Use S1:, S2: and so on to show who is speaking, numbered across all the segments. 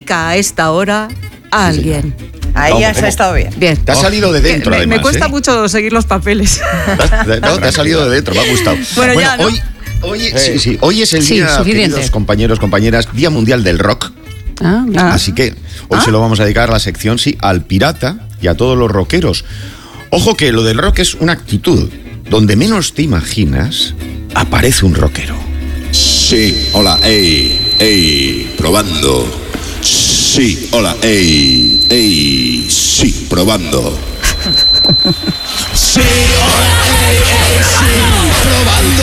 S1: dedica a esta hora a alguien.
S2: Ahí has estado bien.
S1: Bien.
S3: Te ha salido de dentro, además.
S1: Me cuesta mucho seguir los papeles.
S3: No, te ha salido de dentro, me ha gustado.
S1: Bueno, ya, ¿no?
S3: Hoy es el día, queridos compañeros, compañeras, Día Mundial del Rock. Así que hoy se lo vamos a dedicar a la sección, al pirata y a todos los rockeros. Ojo que lo del rock es una actitud. Donde menos te imaginas, aparece un rockero.
S4: Sí, hola, probando. Sí, hola, sí, probando. Sí, hola, sí, probando.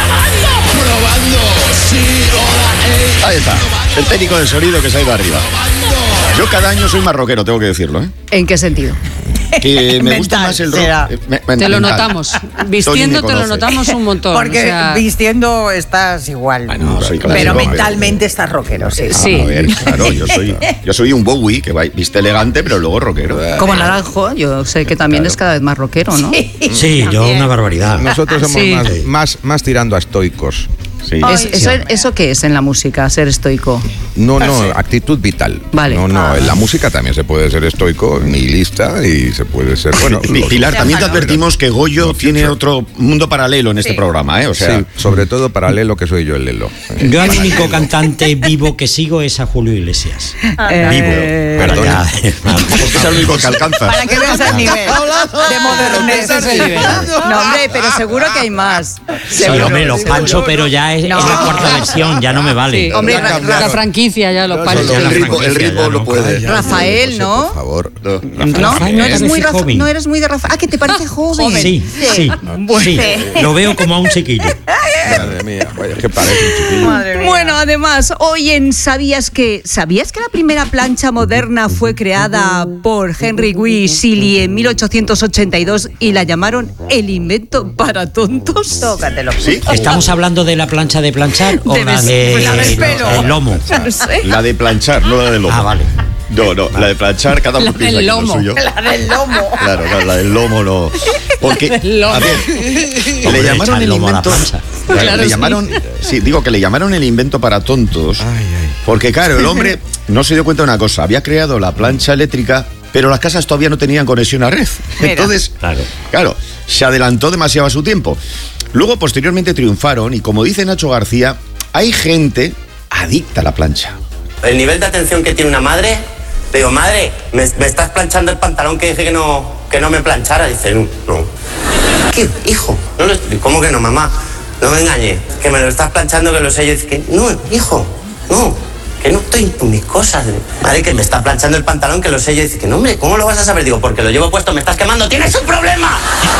S4: Probando, sí, hola,
S3: Ahí está, el técnico de sonido que se ha ido arriba. Yo cada año soy más rockero, tengo que decirlo, ¿eh?
S1: ¿En qué sentido?
S3: Que me gusta más el rock.
S5: Te lo notamos. Vistiendo te lo notamos un montón.
S2: Porque vistiendo estás igual.
S3: Soy clásico,
S2: pero mentalmente estás rockero, sí.
S3: A ver, claro, yo soy un Bowie que viste elegante, pero luego rockero.
S1: Como Naranjo, yo sé que también es cada vez más rockero, ¿no?
S6: Sí, yo una barbaridad.
S7: Nosotros somos más tirando a estoicos.
S3: Sí.
S1: ¿Eso qué es en la música, ser estoico?
S7: No, actitud vital.
S1: Vale.
S7: No, en la música también se puede ser estoico, nihilista y se puede ser... Bueno,
S3: Pilar, también te advertimos que Goyo tiene otro mundo paralelo en este programa, ¿eh? O sea,
S7: sí, sobre todo paralelo que soy yo el Lelo.
S6: Yo al único cantante vivo que sigo es a Julio Iglesias.
S3: vivo.
S7: Perdón.
S3: Es el único que alcanza.
S2: Para que veas el nivel de modernidad.
S5: Ese es el nivel.
S1: No, hombre, pero seguro que hay más.
S6: Sí, hombre, los Pancho, pero ya es la cuarta versión, ya no me vale.
S1: Sí, hombre,
S5: la franquicia ya lo Pancho.
S3: El ritmo lo puede.
S1: Rafael, ¿no?
S7: Por favor.
S1: No eres muy de Rafael. ¿Qué te parece joven?
S6: Sí. Lo veo como a un chiquillo.
S7: Madre mía, vaya, que parece un chiquillo.
S1: Bueno, además, hoy en ¿Sabías que la primera plancha moderna fue creada por Henry Wee Seeley en 1882 y la llamaron el invento para tontos?
S2: Tócatelo.
S3: ¿Sí?
S6: ¿Estamos hablando de la plancha de planchar o la
S1: del pelo.
S6: el lomo?
S1: No sé.
S3: La de planchar, no la del lomo.
S6: Vale.
S3: No, la de planchar, cada uno piensa que es lo suyo.
S2: La del lomo.
S3: Claro, la del lomo no. Porque, a ver, le llamaron el invento... Le llamaron, digo que le llamaron el invento para tontos, porque claro, el hombre no se dio cuenta de una cosa, había creado la plancha eléctrica, pero las casas todavía no tenían conexión a red. Entonces, claro, se adelantó demasiado a su tiempo. Luego, posteriormente triunfaron, y como dice Nacho García, hay gente adicta a la plancha.
S8: El nivel de atención que tiene una madre, le digo, madre, me estás planchando el pantalón que dije que no me planchara. Dice, no. ¿Qué, hijo? ¿Cómo que no, mamá? No me engañes, que me lo estás planchando, que lo sé. Yo dice que no, hijo, no, que no estoy con mis cosas. Madre, que me está planchando el pantalón, que lo sé. Yo dice que no, hombre, ¿cómo lo vas a saber? Digo, porque lo llevo puesto, me estás quemando, ¡tienes un problema!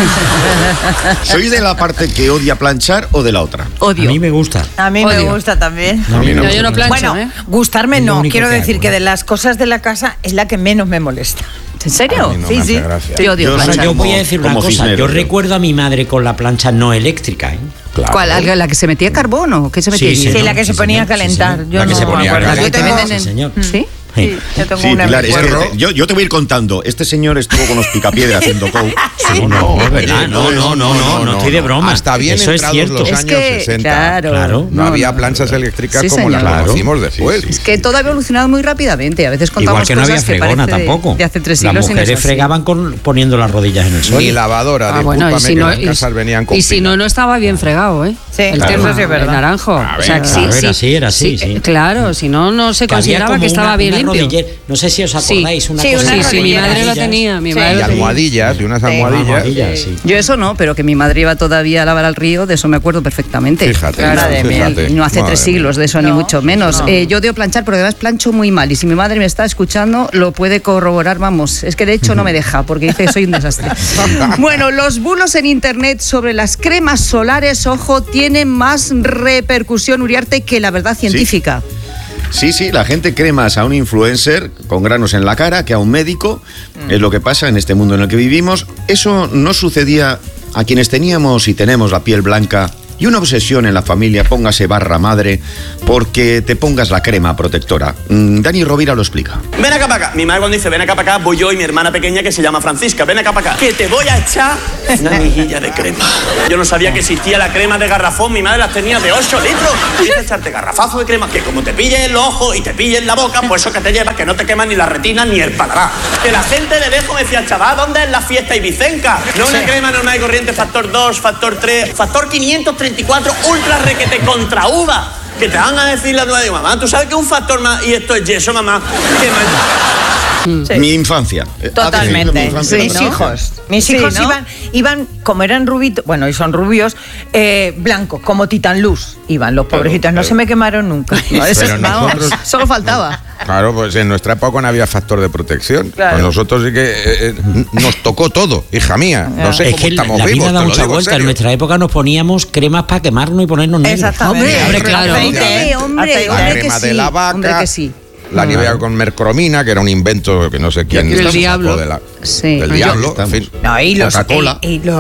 S3: ¿Sois de la parte que odia planchar o de la otra?
S1: Odio.
S6: A mí me gusta.
S2: A mí me gusta también.
S5: Yo no plancho,
S2: Bueno, gustarme
S6: Es lo
S2: no.
S6: único
S2: Quiero
S6: que
S2: decir
S6: hago,
S2: que de las cosas de la casa es la que menos me molesta.
S1: ¿En serio?
S7: No me hace gracia.
S1: Yo odio planchar.
S6: Yo voy a decir una
S3: como
S6: cosa.
S3: Cisneros,
S6: Yo recuerdo a mi madre con la plancha no eléctrica, ¿eh?
S7: Claro.
S1: ¿Cuál? ¿La que se metía carbón o qué se metía?
S6: Sí,
S2: Sí, la que se ponía a calentar.
S6: señor.
S2: Yo
S7: La que
S2: no
S7: se ponía a
S2: me acuerdo.
S7: calentar.
S2: Yo tengo-
S6: Sí, señor.
S1: ¿Sí?
S2: Sí, yo tengo
S3: Sí,
S2: una
S3: Pilar, es
S2: recuerdo.
S3: que yo te voy a ir contando. Este señor estuvo con los picapiedra haciendo cow.
S6: No, ¿verdad? No estoy de broma.
S7: Hasta bien
S6: Eso es
S7: entrados
S6: cierto.
S7: los
S1: Es
S7: años
S1: que,
S7: 60.
S1: claro.
S7: No había planchas eléctricas
S1: Sí,
S7: como las
S1: señor.
S7: conocimos después.
S1: Es que todo ha evolucionado muy rápidamente. A veces
S6: Igual
S1: contamos
S6: que no había
S1: cosas que
S6: fregona
S1: parece
S6: tampoco.
S1: de hace 3
S6: Las
S1: siglos y no es
S6: mujeres
S1: así.
S6: fregaban poniendo las rodillas en el suelo.
S7: Ni lavadora, discúlpame, que las casas venían con
S5: y si no estaba bien fregado, ¿eh?
S2: Sí,
S5: el
S2: claro.
S5: tema,
S2: Eso sí es verdad.
S5: el naranjo.
S7: A
S5: O sea,
S7: ver,
S5: que
S6: claro, era así, sí.
S5: Claro, si no, no se
S6: Que había
S5: consideraba
S6: como
S5: que estaba bien
S6: una
S5: limpio.
S6: rodillera. No sé si os acordáis, una
S2: Sí,
S6: cosa
S2: una
S5: Sí, sí, mi
S2: rodillera.
S5: madre lo tenía. Mi madre
S7: Y
S5: lo tenía.
S7: almohadillas, y unas almohadillas.
S6: Sí.
S1: Yo eso no, pero que mi madre iba todavía a lavar al río, de eso me acuerdo perfectamente.
S7: Fíjate,
S2: Madre mía.
S7: fíjate.
S1: Y no hace
S7: Madre
S1: 3 siglos de eso, ni
S2: No,
S1: mucho menos.
S2: no.
S1: Yo odio planchar, porque además plancho muy mal. Y si mi madre me está escuchando, lo puede corroborar, vamos. Es que de hecho no me deja, porque dice que soy un desastre. Bueno, los bulos en internet sobre las cremas solares, ojo, tienen más repercusión, Uriarte, que la verdad científica.
S3: Sí, la gente cree más a un influencer con granos en la cara que a un médico. Es lo que pasa en este mundo en el que vivimos. Eso no sucedía a quienes teníamos y tenemos la piel blanca Y una obsesión en la familia, póngase barra madre, porque te pongas la crema protectora. Dani Rovira lo explica.
S9: Ven acá para acá. Mi madre cuando dice ven acá para acá, voy yo y mi hermana pequeña que se llama Francisca. Ven acá para acá. Que te voy a echar una mejilla de crema. Yo no sabía que existía la crema de garrafón. Mi madre las tenía de 8 litros. Y dice echarte garrafazo de crema que como te pille en los ojos y te pille en la boca, pues eso que te llevas, que no te quema ni la retina ni el paladar. Que la gente de lejos me decía, chaval, ¿dónde es la fiesta ibicenca? No una crema normal y corriente, factor 2, factor 3, factor 534, ultra requete contra uva. Que te van a decir la nueva de mamá, ¿tú sabes que es un factor más y esto es yeso, mamá? ¿Qué más?
S3: Sí. Mi infancia.
S2: Totalmente.
S3: Mi infancia,
S2: Mis
S3: ¿no?
S2: hijos. Mis hijos iban, como eran rubitos, bueno, y son rubios, blancos, como Titan Luz. Iban los pobrecitos, no se me quemaron nunca.
S3: No, eso
S7: Pero nosotros-
S1: solo faltaba.
S7: Claro, pues en nuestra época no había factor de protección.
S2: Claro.
S7: Pues nosotros sí que nos tocó todo, hija mía. No sé
S6: Es
S7: cómo
S6: que
S7: estamos
S6: la vida
S7: vivos,
S6: da
S7: te lo
S6: mucha
S7: digo en
S6: vuelta. En
S7: serio.
S6: nuestra época nos poníamos cremas para quemarnos y ponernos negros.
S2: Exactamente.
S1: Hombre,
S5: claro.
S2: Aceite,
S1: Hombre,
S7: La
S1: hombre que
S7: crema
S1: sí.
S7: de la vaca,
S1: Hombre que sí.
S7: la Nivea con mercromina, que era un invento que no sé quién
S5: del
S7: sacó
S5: diablo.
S1: Sí.
S7: del
S1: Yo-
S7: diablo, en fin.
S2: No, y los
S3: Coca-Cola.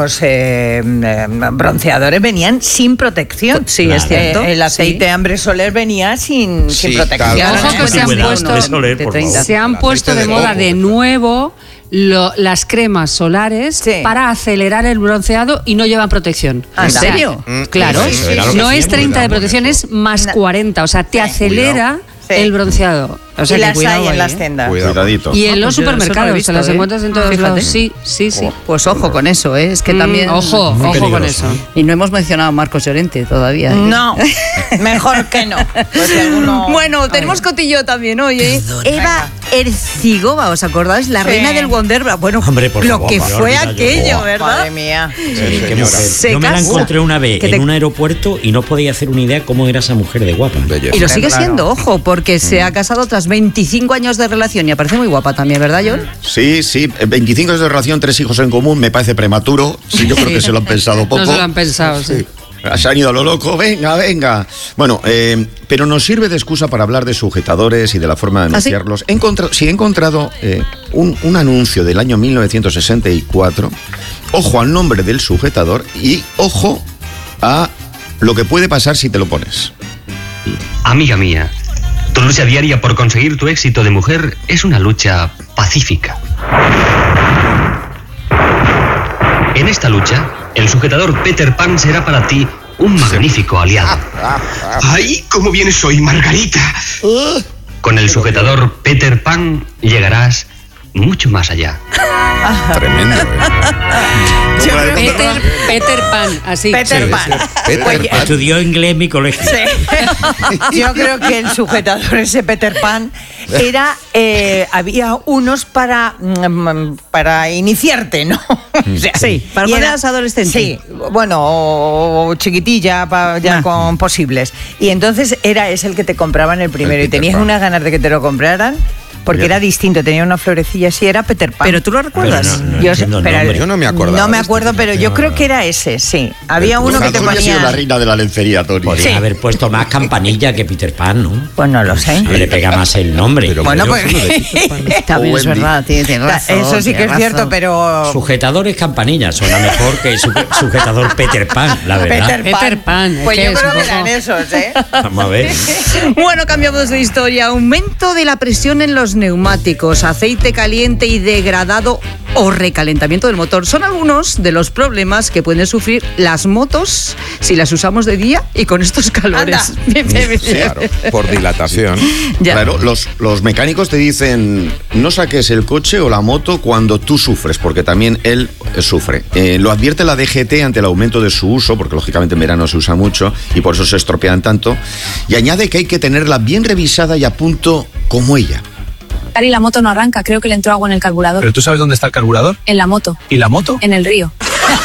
S2: bronceadores venían sin protección.
S1: Sí, es cierto.
S2: El aceite
S1: Sí.
S2: Ambre Soler venía sin
S7: Sí,
S2: protección.
S7: claro.
S5: Ojo que se han
S6: Cuidado,
S5: puesto-
S6: Andrés Soler, por favor.
S5: Se han
S7: El
S5: puesto
S7: aceite
S5: de
S7: de
S5: moda
S7: coco.
S5: de nuevo las cremas solares
S2: Sí.
S5: para acelerar el bronceado y no llevan protección.
S2: ¿En
S1: serio?
S5: Claro.
S7: Eso era lo que
S5: No es
S7: hacíamos,
S5: 30 de
S7: cuidado
S5: protección,
S7: con
S5: es más
S2: Na-
S5: 40. O sea, te acelera
S2: Sí.
S5: el bronceado. O sea,
S2: Y
S5: que
S2: las
S5: cuidado
S2: hay en
S5: ahí,
S2: las
S5: ¿eh?
S2: tiendas.
S7: Cuidado.
S3: Cuidadito.
S5: Y en los
S1: Pues yo eso no lo he
S5: supermercados,
S1: visto,
S5: te las
S1: ¿eh?
S5: encuentras en todos
S1: Fíjate.
S5: lados. Sí, sí, sí.
S1: Pues ojo con eso, ¿eh? Es que también.
S5: Ojo,
S6: Muy
S5: ojo con
S6: peligroso.
S5: eso.
S1: Y no hemos mencionado a Marcos Llorente todavía. ¿eh?
S2: No, mejor que no. Pues si alguno-
S1: Bueno, tenemos cotillo también hoy, ¿eh? Eva Ercigova, ¿os acordáis? La
S2: Sí.
S1: reina del Wonderbra. Bueno,
S6: Hombre, por
S1: lo
S6: favor,
S1: que
S6: María,
S1: fue
S6: olvida yo.
S1: aquello,
S6: Buah,
S1: ¿verdad?
S2: Madre mía.
S6: Sí, qué
S7: señora.
S6: mujer.
S1: Se
S6: Yo me la
S1: casa.
S6: encontré una vez
S1: Que te-
S6: en un aeropuerto y no podía hacer una idea cómo era esa mujer de guapa.
S7: Belleza.
S1: Y lo sigue
S2: Claro.
S1: siendo, ojo, porque se ha casado tras 25 años de relación y aparece muy guapa también, ¿verdad, John?
S3: Sí, 25 años de relación, 3 hijos en común, me parece prematuro. Sí, yo creo que se lo han pensado poco.
S5: No se lo han pensado, sí.
S3: Se han ido a lo loco, venga, venga. Bueno, pero nos sirve de excusa para hablar de sujetadores y de la forma de
S1: ¿Ah, sí?
S3: anunciarlos. He encontrado un anuncio del año 1964. Ojo al nombre del sujetador y ojo a lo que puede pasar si te lo pones.
S10: Amiga mía, tu lucha diaria por conseguir tu éxito de mujer es una lucha pacífica. En esta lucha, el sujetador Peter Pan será para ti un magnífico aliado. ¡Ay, cómo vienes hoy, Margarita! Con el sujetador Peter Pan llegarás mucho más allá.
S7: Tremendo.
S5: Peter Pan, así.
S2: Peter Pan.
S7: Peter Pan.
S6: Estudió inglés en mi colegio.
S2: Sí. Yo creo que el sujetador ese Peter Pan era había unos para iniciarte, ¿no? O sea,
S1: Sí, para
S2: y
S1: cuando
S2: era-
S1: eras adolescente.
S2: Sí, bueno, o chiquitilla, ya con posibles. Y entonces era ese el que te compraban el primero
S7: El
S2: y
S7: Peter
S2: tenías
S7: Pan.
S2: unas ganas de que te lo compraran. Porque
S3: Bien.
S2: era distinto, tenía una florecilla así, era Peter Pan.
S1: Pero tú lo recuerdas.
S6: Pero no
S2: Yo
S6: entiendo el
S2: pero-
S6: nombre.
S7: Yo no me acordaba
S2: No me
S7: de este,
S2: acuerdo, pero yo creo que era ese, sí. Había uno que te
S3: Tony ha sido la
S2: ponía.
S3: reina de la lencería, Tony.
S6: Podría
S2: Sí.
S6: haber puesto más campanilla que Peter Pan, ¿no?
S2: Pues no lo sé.
S6: Le pega más el nombre.
S7: Pero
S2: Bueno,
S7: yo
S2: pues.
S7: soy de Peter Pan.
S1: También
S3: O
S1: es
S3: Wendy.
S1: verdad, tiene razón.
S2: Eso sí que
S1: tiene
S2: es cierto,
S1: razón.
S2: pero.
S6: Sujetadores campanillas suena mejor que sujetador Peter Pan, la verdad.
S5: Peter Pan,
S2: Pues
S5: es
S2: yo
S5: que es
S2: creo
S5: un
S2: que
S5: poco-
S2: eran esos, ¿eh?
S6: Vamos a ver.
S1: Bueno, cambiamos de historia. Aumento de la presión en los neumáticos, aceite caliente y degradado o recalentamiento del motor. Son algunos de los problemas que pueden sufrir las motos si las usamos de día y con estos calores.
S7: Claro, por dilatación.
S1: Ya.
S3: Claro, los mecánicos te dicen no saques el coche o la moto cuando tú sufres, porque también él sufre. Lo advierte la DGT ante el aumento de su uso, porque lógicamente en verano se usa mucho y por eso se estropean tanto. Y añade que hay que tenerla bien revisada y a punto como ella.
S11: Y la moto no arranca, creo que le entró agua en el carburador.
S12: ¿Pero tú sabes dónde está el carburador?
S11: En la moto,
S12: ¿Y la moto?
S11: en el río.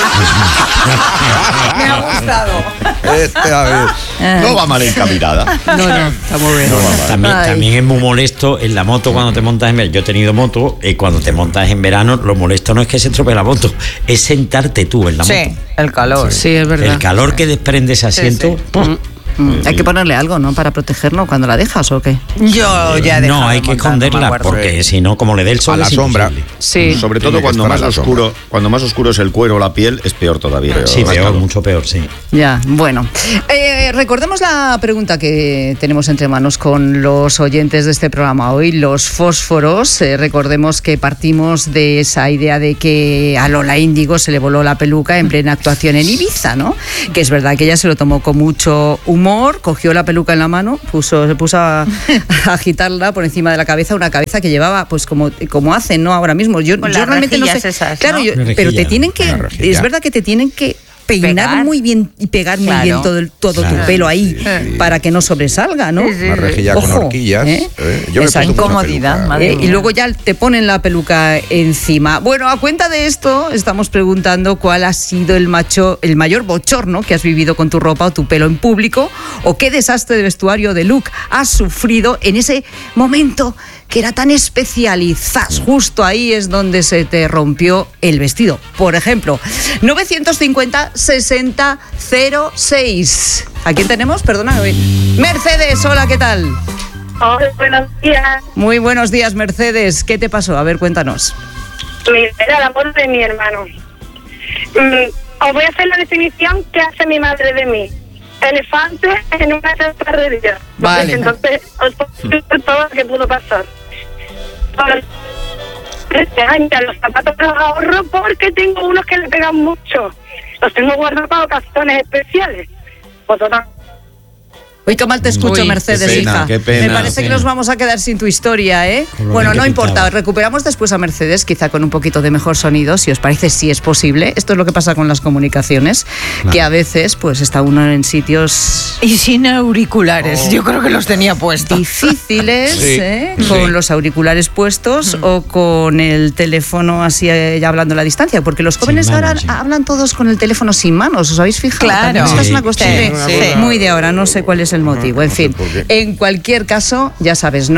S2: Me ha gustado.
S7: A ver.
S3: No va mal encaminada.
S5: No, está muy bien.
S6: También es muy molesto en la moto cuando te montas en verano. Yo he tenido moto y cuando te montas en verano, lo molesto no es que se estropee la moto, es sentarte tú en la moto.
S2: Sí, el calor.
S5: Sí, es verdad.
S6: El calor que desprende ese asiento.
S2: sí.
S1: Hay que ponerle algo, ¿no? Para protegerlo cuando la dejas, ¿o qué?
S2: Yo ya he dejado.
S6: No, hay que esconderla, porque si no, como le dé el sol
S7: a la
S6: es
S7: sombra.
S6: imposible.
S1: Sí.
S3: Sobre todo cuando más oscuro es el cuero o la piel, es peor todavía.
S6: Sí, peor, mucho peor, sí.
S1: Ya, bueno. Recordemos la pregunta que tenemos entre manos con los oyentes de este programa hoy, los fósforos. Recordemos que partimos de esa idea de que a Lola Índigo se le voló la peluca en plena actuación en Ibiza, ¿no? Que es verdad que ella se lo tomó con mucho humor, cogió la peluca en la mano, se puso a agitarla por encima de la cabeza, una cabeza que llevaba, pues como hacen, ¿no? Ahora mismo. Yo realmente no sé.
S2: Esas,
S1: claro,
S2: ¿no?
S1: pero te tienen que, es verdad que te tienen que peinar muy bien y pegar muy bien todo tu pelo ahí para que no sobresalga, ¿no?
S7: Una rejilla con horquillas.
S2: Yo esa incomodidad, madre mía.
S1: Y luego ya te ponen la peluca encima. Bueno, a cuenta de esto, estamos preguntando cuál ha sido el mayor bochorno que has vivido con tu ropa o tu pelo en público, o qué desastre de vestuario, de look has sufrido en ese momento que era tan especial y ¡zas! Justo ahí es donde se te rompió el vestido. Por ejemplo, 950-60-06. ¿A quién tenemos? Perdona. Mercedes, hola, ¿qué tal?
S12: Hola, buenos días.
S1: Muy buenos días, Mercedes. ¿Qué te pasó? A ver, cuéntanos.
S12: Era el amor de mi hermano. Os voy a hacer la definición que hace mi madre de mí. Elefante en una chatarrería.
S1: Vale.
S12: Entonces, os puedo decir todo lo que pudo pasar. Este año los zapatos los ahorro porque tengo unos que le pegan mucho. Los tengo guardados para ocasiones especiales.
S1: Uy, qué mal te escucho, Mercedes,
S3: qué pena,
S1: hija.
S3: qué pena.
S1: Me parece que nos vamos a quedar sin tu historia, ¿eh? Bueno, no importa, recuperamos después a Mercedes, quizá con un poquito de mejor sonido, si os parece, si es posible. Esto es lo que pasa con las comunicaciones, que a veces pues está uno en sitios...
S2: Y sin auriculares, yo creo que los tenía puestos.
S1: Difíciles, con los auriculares puestos o con el teléfono así ya hablando a la distancia, porque los jóvenes ahora hablan todos con el teléfono sin manos, ¿os habéis fijado?
S2: Claro.
S1: Esta es una costumbre muy de ahora, no sé cuál es el motivo. En fin, en cualquier caso, ya sabes,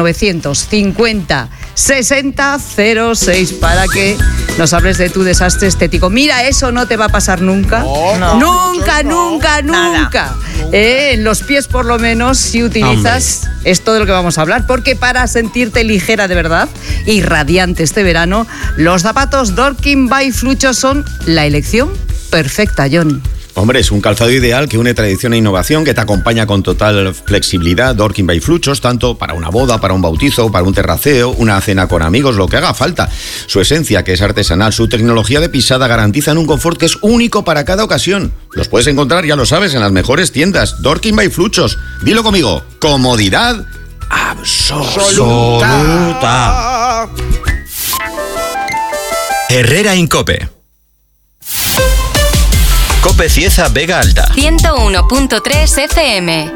S1: 950-60-06 para que nos hables de tu desastre estético. Mira, eso no te va a pasar nunca. Nunca. En los pies, por lo menos, si utilizas esto de lo que vamos a hablar, porque para sentirte ligera de verdad y radiante este verano, los zapatos Dorking by Flucho son la elección perfecta, John.
S3: Hombre, es un calzado ideal que une tradición e innovación, que te acompaña con total flexibilidad. Dorking by Fluchos, tanto para una boda, para un bautizo, para un terraceo, una cena con amigos, lo que haga falta. Su esencia, que es artesanal, su tecnología de pisada garantizan un confort que es único para cada ocasión. Los puedes encontrar, ya lo sabes, en las mejores tiendas. Dorking by Fluchos. Dilo conmigo. Comodidad absoluta.
S13: Herrera Incope. Cope Cieza Vega Alta.
S14: 101.3 FM.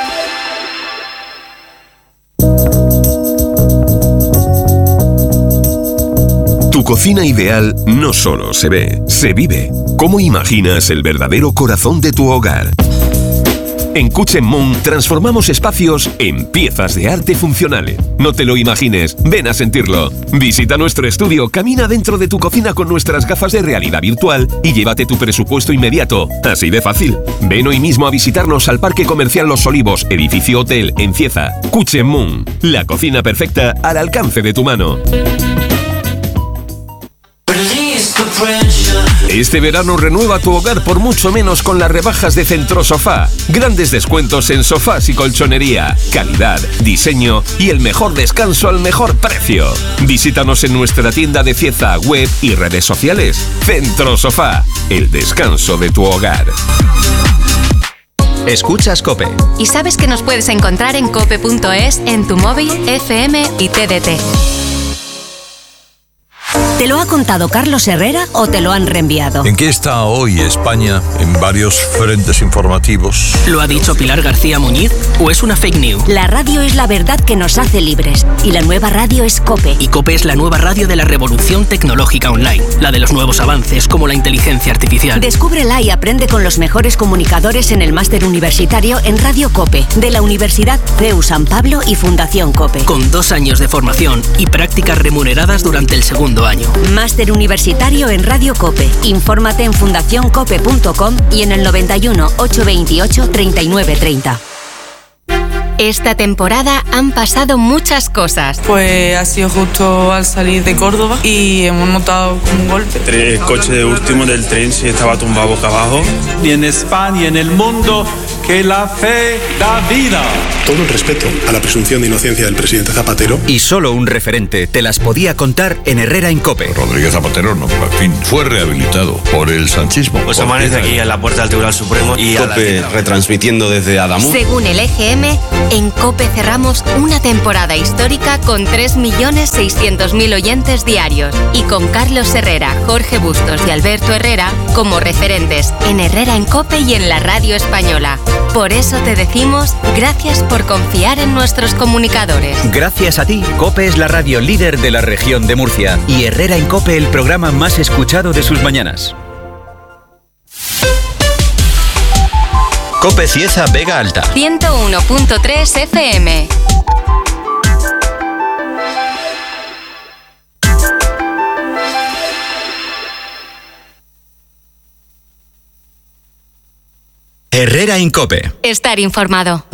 S15: Tu cocina ideal no solo se ve, se vive. ¿Cómo imaginas el verdadero corazón de tu hogar? En Kitchen Moon transformamos espacios en piezas de arte funcionales. No te lo imagines, ven a sentirlo. Visita nuestro estudio, camina dentro de tu cocina con nuestras gafas de realidad virtual y llévate tu presupuesto inmediato. Así de fácil. Ven hoy mismo a visitarnos al Parque Comercial Los Olivos, edificio hotel en Cieza. Kitchen Moon, la cocina perfecta al alcance de tu mano. Este verano renueva tu hogar por mucho menos con las rebajas de Centrosofá. Grandes descuentos en sofás y colchonería, calidad, diseño y el mejor descanso al mejor precio. Visítanos en nuestra tienda de Cieza, web y redes sociales. Centrosofá, el descanso de tu hogar.
S13: Escuchas COPE.
S14: Y sabes que nos puedes encontrar en cope.es, en tu móvil, FM y TDT.
S16: ¿Te lo ha contado Carlos Herrera o te lo han reenviado?
S17: ¿En qué está hoy España en varios frentes informativos?
S18: ¿Lo ha dicho Pilar García Muñiz o es una fake news?
S16: La radio es la verdad que nos hace libres y la nueva radio es COPE.
S18: Y COPE es la nueva radio de la revolución tecnológica online, la de los nuevos avances como la inteligencia artificial.
S16: Descúbrela y aprende con los mejores comunicadores en el máster universitario en Radio COPE de la Universidad CEU San Pablo y Fundación COPE.
S18: Con 2 años de formación y prácticas remuneradas durante el segundo año.
S16: Máster universitario en Radio COPE. Infórmate en fundacioncope.com y en el 91 828 3930.
S14: Esta temporada han pasado muchas cosas.
S19: Pues ha sido justo al salir de Córdoba y hemos notado como un golpe.
S20: El coche de último del tren se estaba tumbado boca abajo.
S21: Y en España y en el mundo, que la fe da vida.
S22: Todo el respeto a la presunción de inocencia del presidente Zapatero.
S13: Y solo un referente te las podía contar en Herrera en COPE.
S17: Rodríguez Zapatero, no, en fin, fue rehabilitado por el sanchismo.
S23: Pues amanece aquí en la puerta del Tribunal Supremo y
S24: COPE retransmitiendo desde Adamuz.
S14: Según el EGM, en COPE cerramos una temporada histórica con 3.600.000 oyentes diarios y con Carlos Herrera, Jorge Bustos y Alberto Herrera como referentes en Herrera en COPE y en la radio española. Por eso te decimos gracias por confiar en nuestros comunicadores.
S13: Gracias a ti, COPE es la radio líder de la región de Murcia y Herrera en COPE el programa más escuchado de sus mañanas. COPE Cieza Vega Alta.
S14: 101.3 FM.
S13: Herrera en COPE.
S14: Estar informado.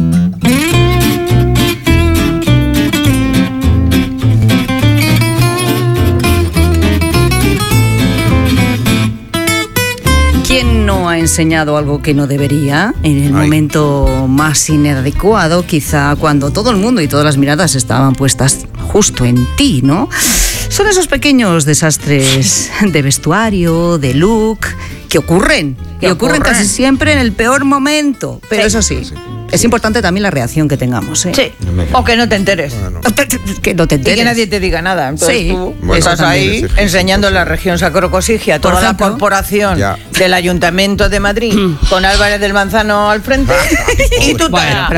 S1: ¿Quién no ha enseñado algo que no debería en el momento más inadecuado? Quizá cuando todo el mundo y todas las miradas estaban puestas justo en ti, ¿no? Son esos pequeños desastres de vestuario, de look, que ocurren casi siempre en el peor momento. Pero eso sí, es importante también la reacción que tengamos, ¿eh?
S2: Sí, o que no te enteres.
S1: Que no te enteres.
S2: Y que nadie te diga nada. Entonces tú estás ahí
S1: también
S2: enseñando la región sacrocosigia a toda la corporación del Ayuntamiento de Madrid con Álvarez del Manzano al frente y tú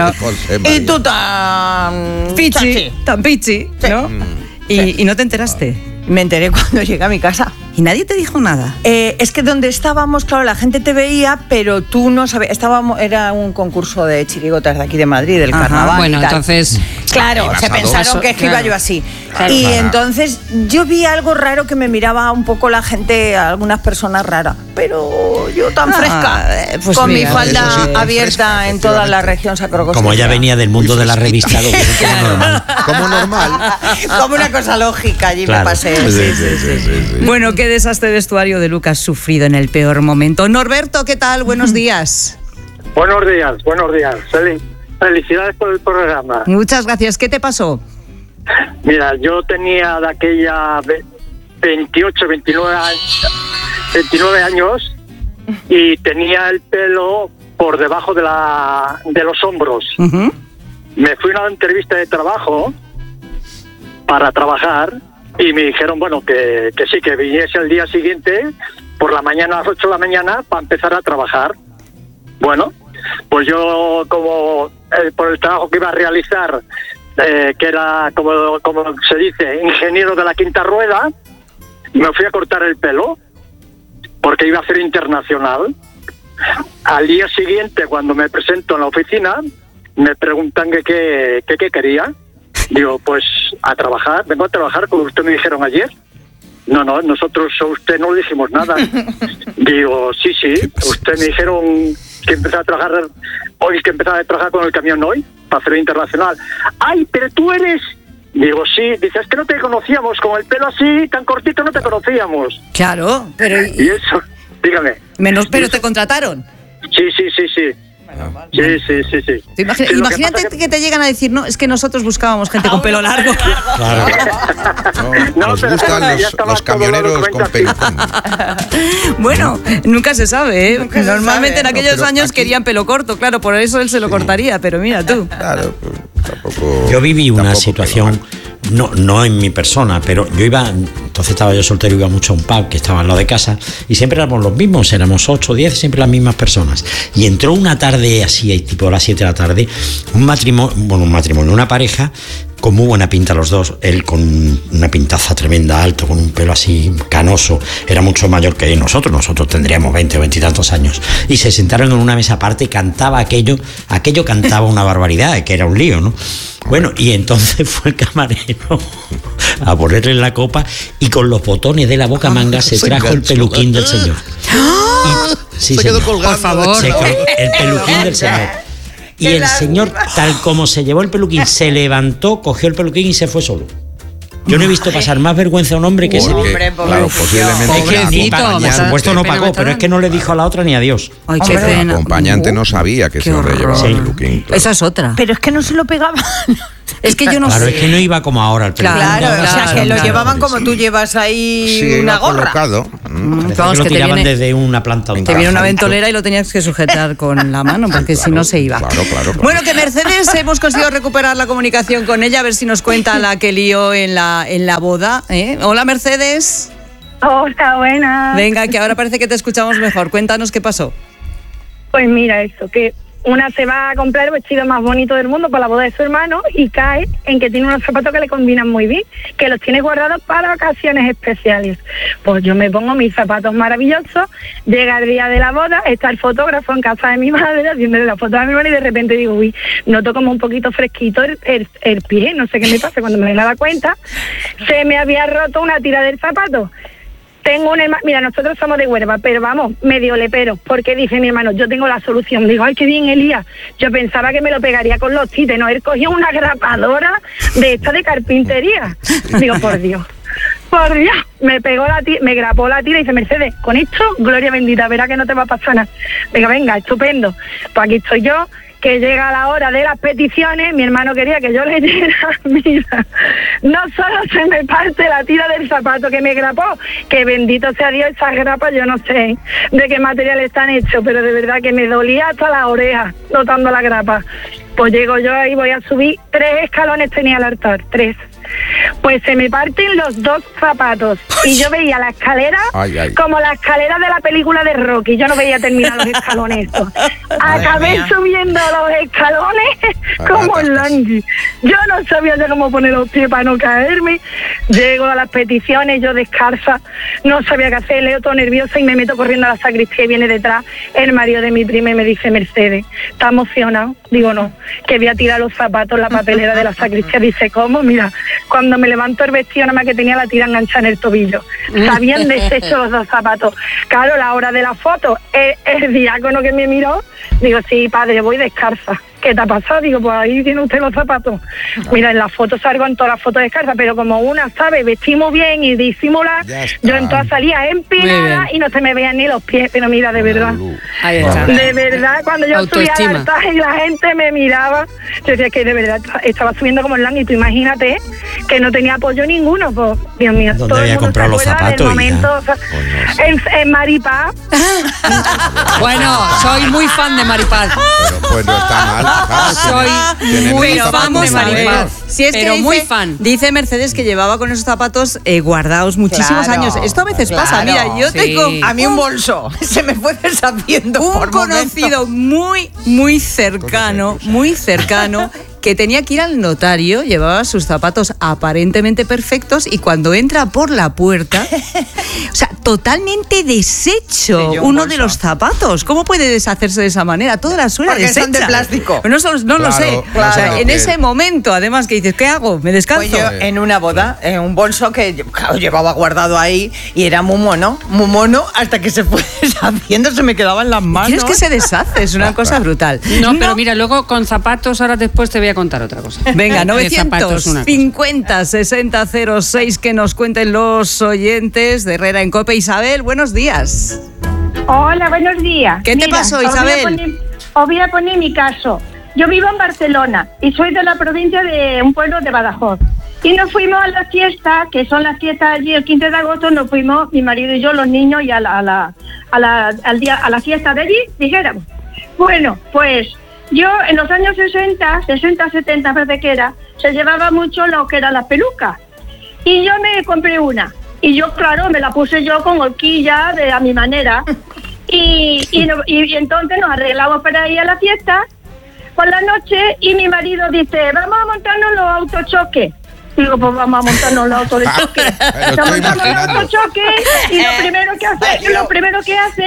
S2: tan
S1: pichi, ¿no? ¿Y no te enteraste?
S2: Me enteré cuando llegué a mi casa.
S1: ¿Y nadie te dijo nada?
S2: Es que donde estábamos, claro, la gente te veía, pero tú no sabías. Era un concurso de chirigotas de aquí de Madrid, del carnaval.
S5: Bueno, entonces.
S2: Claro, se pensaron que iba yo así. Claro. Y entonces yo vi algo raro que me miraba un poco la gente, algunas personas raras. Pero yo tan fresca, pues con mi falda abierta en toda la región sacrocosmia.
S6: Como ella venía del mundo de la revista, lo vieron como normal.
S3: Como normal.
S2: Como una cosa lógica, allí me pasé.
S3: Sí.
S1: Bueno, qué desastre de vestuario de Lucas sufrido en el peor momento. Norberto, ¿qué tal? Buenos días.
S25: Buenos días. Felicidades por el programa.
S1: Muchas gracias. ¿Qué te pasó?
S25: Mira, yo tenía de aquella 29 años y tenía el pelo por debajo de los hombros. Me fui a una entrevista de trabajo para trabajar y me dijeron, que sí, que viniese el día siguiente por la mañana, a las 8 de la mañana, para empezar a trabajar. Bueno, pues yo como por el trabajo que iba a realizar, que era, como se dice, ingeniero de la quinta rueda, me fui a cortar el pelo porque iba a ser internacional. Al día siguiente, cuando me presento en la oficina, me preguntan que qué quería. Digo, pues a trabajar, vengo a trabajar como usted me dijeron ayer. No, nosotros a usted no le dijimos nada. Digo, sí, usted me dijeron que empezaba a trabajar hoy, que empezaba a trabajar con el camión hoy, para hacer internacional. Ay, pero tú eres... Digo, sí, dice, es que no te conocíamos, con el pelo así, tan cortito, no te conocíamos.
S1: Claro, pero...
S25: Y eso, dígame.
S1: Pero te contrataron.
S25: Sí. Sí.
S1: Imagínate que te llegan a decir, no, es que nosotros buscábamos gente con pelo largo.
S7: Claro. Nos gustan los camioneros con pelucón.
S1: Bueno, nunca se sabe, ¿eh? Normalmente en aquellos años querían pelo corto, claro, por eso él se lo cortaría, pero mira tú.
S7: Claro, tampoco.
S6: Yo viví una situación, no en mi persona, pero yo entonces estaba yo soltero, iba mucho a un pub que estaba al lado de casa y siempre éramos los mismos, éramos 8 o 10, siempre las mismas personas. Y entró una tarde así, tipo a las 7 de la tarde, una pareja con muy buena pinta los dos, él con una pintaza tremenda, alto, con un pelo así canoso, era mucho mayor que nosotros tendríamos 20 o 20 y tantos años, y se sentaron en una mesa aparte y cantaba aquello cantaba una barbaridad, que era un lío, ¿no? Bueno, y entonces fue el camarero a ponerle la copa y con los botones de la boca manga se trajo el peluquín del señor.
S1: Se quedó colgando. Por favor.
S6: El peluquín del señor. Y el señor, tal como se llevó el peluquín, se levantó, cogió el peluquín y se fue solo. Yo no he visto pasar más vergüenza a un hombre que ese día.
S7: Claro, posiblemente.
S6: Por supuesto no pagó, pero es que no le dijo a la otra ni adiós.
S1: Ay, qué pena.
S7: El acompañante no sabía que ese hombre llevaba el peluquín. Claro.
S1: Esa es otra.
S2: Pero es que no se lo pegaba.
S1: Es que yo no
S6: Claro,
S1: sé.
S6: es que no iba como ahora el peluquín.
S2: Claro, o sea, que lo llevaban como tú llevas ahí
S7: Sí,
S2: una gorra.
S7: colocado.
S6: Vamos, que lo tiraban desde una planta.
S1: Te viene una ventolera y lo tenías que sujetar con la mano, porque si no se iba.
S7: Claro.
S1: Bueno, que Mercedes hemos conseguido recuperar la comunicación con ella, a ver si nos cuenta la que lió en la boda. Hola, Mercedes.
S12: Hola, buenas.
S1: Venga, que ahora parece que te escuchamos mejor. Cuéntanos qué pasó.
S12: Pues mira eso, que una se va a comprar el vestido más bonito del mundo para la boda de su hermano y cae en que tiene unos zapatos que le combinan muy bien, que los tiene guardados para ocasiones especiales. Pues yo me pongo mis zapatos maravillosos, llega el día de la boda, está el fotógrafo en casa de mi madre haciéndole la foto a mi madre y de repente digo, uy, noto como un poquito fresquito el pie, no sé qué me pasa. Cuando me daba cuenta, se me había roto una tira del zapato. Tengo un hermano, mira, nosotros somos de Huelva, pero vamos, medio lepero, porque dice mi hermano, yo tengo la solución. Digo, ay, qué bien, Elías. Yo pensaba que me lo pegaría con los tites, no, él cogió una grapadora de esta de carpintería. Digo, por Dios, me pegó me grapó la tira y dice, Mercedes, con esto, gloria bendita, verá que no te va a pasar nada. Venga, estupendo. Pues aquí estoy yo, que llega la hora de las peticiones, mi hermano quería que yo leyera, mira, no solo se me parte la tira del zapato que me grapó, que bendito sea Dios, esas grapas yo no sé de qué material están hechos, pero de verdad que me dolía hasta las orejas notando la grapa. Pues llego yo ahí, voy a subir, 3 escalones tenía el altar, 3. Pues se me parten los 2 zapatos y yo veía la escalera como la escalera de la película de Rocky. Yo no veía terminar los escalones estos. Acabé subiendo los escalones como el langui. Yo no sabía ya cómo poner los pies para no caerme. Llego a las peticiones, yo descalza, no sabía qué hacer, leo todo nerviosa y me meto corriendo a la sacristía y viene detrás el marido de mi prima y me dice, Mercedes, ¿estás emocionado? Digo, no, que voy a tirar los zapatos en la papelera de la sacristía. Dice, ¿cómo? Mira, cuando me levanto el vestido, nada más que tenía la tira enganchada en el tobillo. Se habían deshecho los 2 zapatos. Claro, la hora de la foto, el diácono que me miró, digo, sí, padre, voy descalza. ¿Qué te ha pasado? Digo, pues ahí tiene usted los zapatos. Mira, en la foto salgo en todas las fotos descalza, pero como una sabe vestimos bien y disimular, yo en todas salía empinada y no se me veían ni los pies, pero mira, de verdad.
S5: Ahí está.
S12: De verdad, cuando yo subía al altar y la gente me miraba, yo decía que de verdad estaba subiendo como el y tú imagínate que no tenía apoyo ninguno, pues, Dios mío.
S6: ¿Dónde había comprado los zapatos?
S12: Momento, o sea, en Maripaz.
S5: Bueno, soy muy fan de Maripaz.
S7: Pues no está mal.
S5: Soy muy fan de Maripaz.
S1: Si es
S5: pero
S1: que
S5: muy fan.
S1: Dice Mercedes que llevaba con esos zapatos guardados muchísimos años. Esto a veces pasa. Mira, yo tengo
S2: a mí un bolso se me fue deshaciendo
S1: un conocido muy cercano que tenía que ir al notario, llevaba sus zapatos aparentemente perfectos y cuando entra por la puerta, o sea, totalmente deshecho uno de los zapatos. ¿Cómo puede deshacerse de esa manera? Toda la suela deshecha.
S2: Porque son de plástico.
S1: No lo sé. Claro. O sea, en ese momento, además, que dices, ¿qué hago? ¿Me descalzo?
S2: Pues yo en una boda, en un bolso que claro, llevaba guardado ahí y era muy mono, hasta que se fue deshaciendo, se me quedaba en las manos.
S1: ¿Quieres que se deshace? Es una cosa brutal.
S5: No, pero mira, luego con zapatos, ahora después te voy a contar otra cosa.
S1: Venga, 950-6006, que nos cuenten los oyentes de Herrera en COPE. Isabel, buenos días.
S4: Hola, buenos días.
S1: ¿Qué te pasó, Isabel?
S4: Os voy a poner mi caso. Yo vivo en Barcelona y soy de la provincia de un pueblo de Badajoz. Y nos fuimos a la fiesta, que son las fiestas allí el 15 de agosto, nos fuimos, mi marido y yo, los niños, y a la fiesta de allí, dijéramos. Bueno, pues yo en los años 60, 70 parece que era, se llevaba mucho lo que eran las pelucas. Y yo me compré una. Y yo, claro, me la puse yo con horquilla a mi manera. Y entonces nos arreglamos para ir a la fiesta por la noche y mi marido dice, vamos a montarnos los autochoques. Digo, pues vamos a montarnos los autochoques. Nos montamos los autochoques y lo primero que hace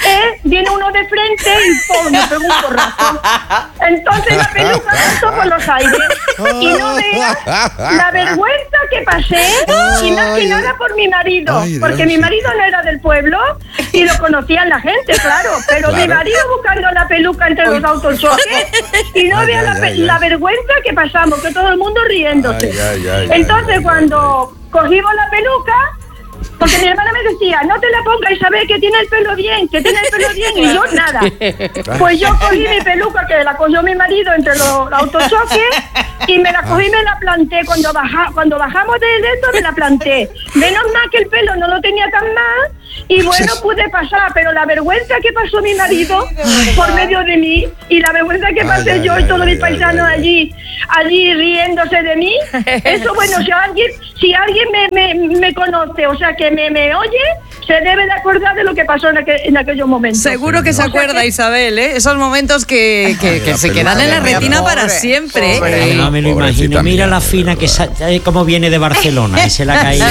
S4: viene uno de frente y ¡pum! Me pegó un porrazo. Entonces la peluca pasó por los aires. Y no veas la vergüenza que pasé, y más que nada por mi marido. Porque mi marido no era del pueblo y lo conocían la gente, claro. Pero mi marido buscando la peluca entre los autochoques y no veas la vergüenza que pasamos, que todo el mundo riéndose. Entonces cuando cogimos la peluca, porque mi hermana me decía, no te la pongas, Isabel, que tiene el pelo bien, y yo nada. Pues yo cogí mi peluca, que la cogió mi marido entre los autochoques, y me la cogí y me la planté. Cuando bajamos de esto, me la planté. Menos mal que el pelo no lo tenía tan mal, y bueno, pude pasar, pero la vergüenza que pasó mi marido por medio de mí, y la vergüenza que pasé yo y todos mis paisanos allí riéndose de mí, eso, bueno, si alguien me conoce, o sea, que me oye, se debe de acordar de lo que pasó en aquellos momentos.
S1: Seguro que se acuerda, Isabel, ¿eh? Esos momentos que se quedan en la retina para siempre.
S6: No me lo imagino. Mira la fina que cómo viene de Barcelona y se la ha caído.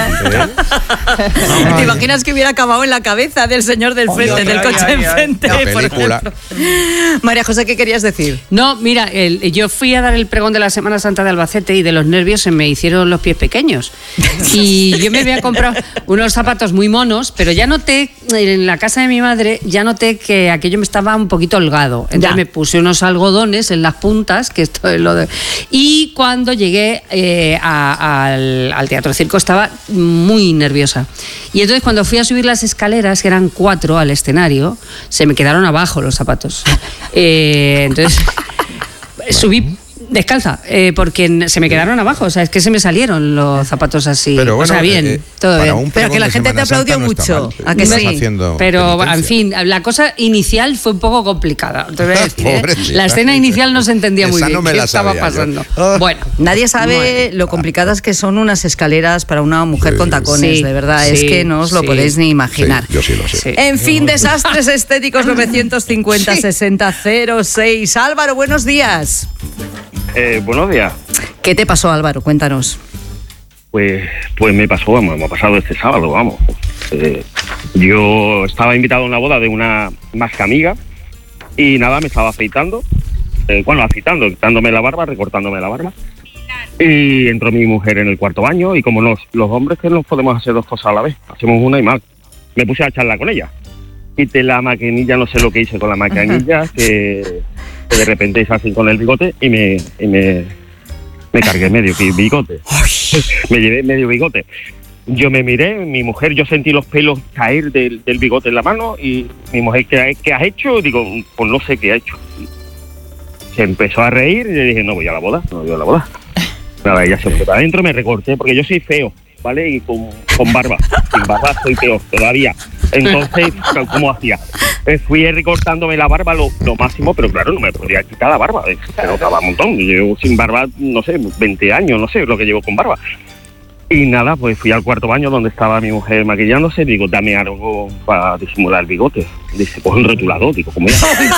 S1: ¿Te imaginas que hubiera acabado en la cabeza del señor del frente, del coche enfrente, por ejemplo? María José, ¿qué querías decir?
S5: No, mira, yo fui a dar el pregón de la Semana Santa de Albacete y de los nervios se me hicieron los pies pequeños. Y yo me había comprado unos zapatos muy monos, pero ya noté, en la casa de mi madre, que aquello me estaba un poquito holgado. Entonces me puse unos algodones en las puntas, que esto es lo de... Y cuando llegué al Teatro Circo estaba muy nerviosa. Y entonces cuando fui a subir las escaleras, que eran 4 al escenario, se me quedaron abajo los zapatos. Entonces subí descalza, porque se me quedaron abajo, o sea, es que se me salieron los zapatos así.
S7: Pero bueno,
S5: o sea, bien, todo bien.
S1: Pero que la gente te aplaudió mucho, ¿a que sí?
S5: Pero, en fin, la cosa inicial fue un poco complicada. Entonces, la escena inicial no se entendía muy bien qué estaba pasando. Bueno,
S1: nadie sabe lo complicadas que son unas escaleras para una mujer con tacones, de verdad, es que no os lo podéis ni imaginar.
S7: Yo sí lo sé.
S1: En fin, desastres estéticos 950 60 06. Álvaro, buenos días.
S8: Buenos días.
S1: ¿Qué te pasó, Álvaro? Cuéntanos.
S8: Pues me ha pasado este sábado, vamos. Yo estaba invitado a una boda de una más que amiga y nada, me estaba afeitando. Quitándome la barba, recortándome la barba. Y entró mi mujer en el cuarto baño y como los hombres que no podemos hacer dos cosas a la vez, hacemos una y mal. Me puse a charlar con ella. Quité la maquinilla, no sé lo que hice con la maquinilla, que de repente hice así con el bigote y me cargué medio bigote. Me llevé medio bigote. Yo me miré, mi mujer, yo sentí los pelos caer del bigote en la mano y mi mujer, ¿qué has hecho? Digo, pues no sé qué ha hecho. Se empezó a reír y le dije, no voy a la boda. Nada, ella se fue para adentro, me recorté, porque yo soy feo, ¿vale? Y con barba. Sin barba soy peor todavía. Entonces, ¿cómo hacía? Fui recortándome la barba lo máximo, pero claro, no me podía quitar la barba. Se notaba un montón. Yo llevo sin barba, no sé, 20 años, no sé lo que llevo con barba. Y nada, pues fui al cuarto baño donde estaba mi mujer maquillándose. Digo, dame algo para disimular el bigote. Dice, pues un rotulador. Digo, ¿cómo voy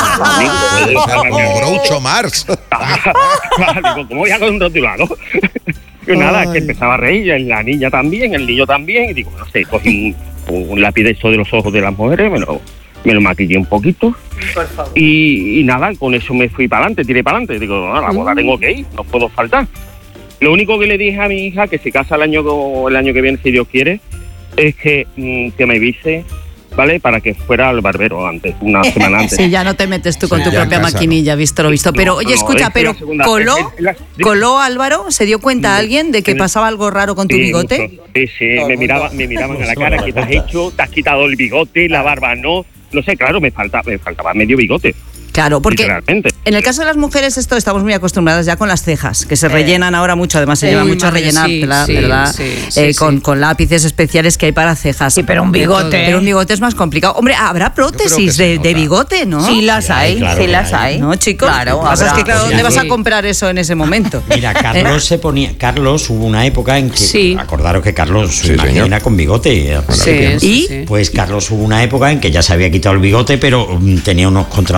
S8: a
S7: Groucho Marx.
S8: Digo, ¿cómo voy a con un rotulador? Y nada, que empezaba a reír, la niña también, el niño también. Y digo, no sé, cogí un lápiz de esto de los ojos de las mujeres, me lo maquillé un poquito. Por favor. Y nada, con eso me fui para adelante, tiré para adelante. Digo, a la boda tengo que ir, no puedo faltar. Lo único que le dije a mi hija, que se casa el año que viene, si Dios quiere, es que me avise, ¿vale? Para que fuera al barbero antes, una semana antes.
S1: Sí, ya no te metes tú con tu propia maquinilla, visto lo visto. Pero, oye, escucha, pero ¿coló Álvaro? ¿Se dio cuenta alguien de que pasaba algo raro con tu bigote?
S8: Sí, me miraban a la cara, ¿qué te has hecho? ¿Te has quitado el bigote, la barba no? No sé, claro, me faltaba medio bigote.
S1: Claro, porque en el caso de las mujeres estamos muy acostumbradas ya con las cejas, que se rellenan ahora mucho, además se lleva mucho a rellenar, ¿verdad? Con lápices especiales que hay para cejas.
S2: Sí, pero un bigote.
S1: Pero un bigote es más complicado. Hombre, habrá prótesis de bigote, ¿no?
S2: Sí las hay, las hay.
S1: ¿No, chicos? Claro. Lo que pasa es que, claro, ¿dónde vas a comprar eso en ese momento?
S6: Mira, Carlos hubo una época en que, acordaros que Carlos su imagen era con bigote.
S1: ¿Y?
S6: Pues Carlos hubo una época en que ya se había quitado el bigote, pero tenía unos contratos firmados